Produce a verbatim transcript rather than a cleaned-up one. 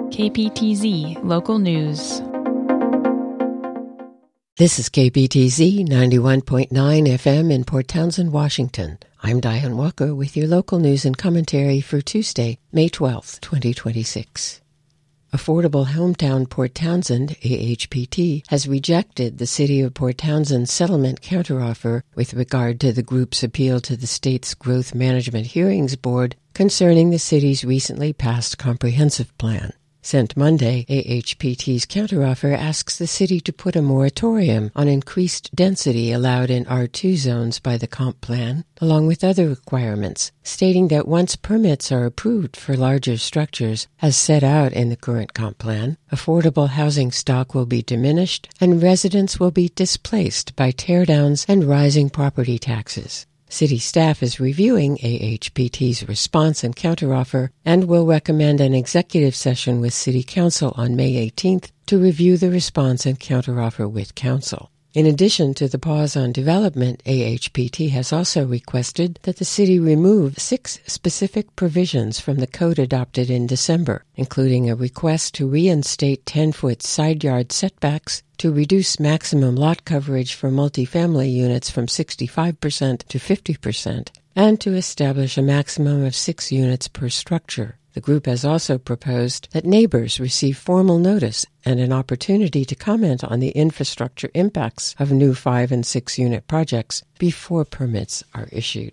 K P T Z Local News. This is K P T Z ninety-one point nine F M in Port Townsend, Washington. I'm Diane Walker with your local news and commentary for Tuesday, May twelfth, twenty twenty-six. Affordable Hometown Port Townsend, A H P T, has rejected the City of Port Townsend's settlement counteroffer with regard to the group's appeal to the state's Growth Management Hearings Board concerning the city's recently passed comprehensive plan. Sent Monday, A H P T's counteroffer asks the city to put a moratorium on increased density allowed in R two zones by the comp plan, along with other requirements, stating that once permits are approved for larger structures, as set out in the current comp plan, affordable housing stock will be diminished and residents will be displaced by teardowns and rising property taxes. City staff is reviewing A H P T's response and counteroffer and will recommend an executive session with City Council on May eighteenth to review the response and counteroffer with Council. In addition to the pause on development, A H P T has also requested that the city remove six specific provisions from the code adopted in December, including a request to reinstate ten-foot side yard setbacks, to reduce maximum lot coverage for multifamily units from sixty-five percent to fifty percent, and to establish a maximum of six units per structure. The group has also proposed that neighbors receive formal notice and an opportunity to comment on the infrastructure impacts of new five- and six-unit projects before permits are issued.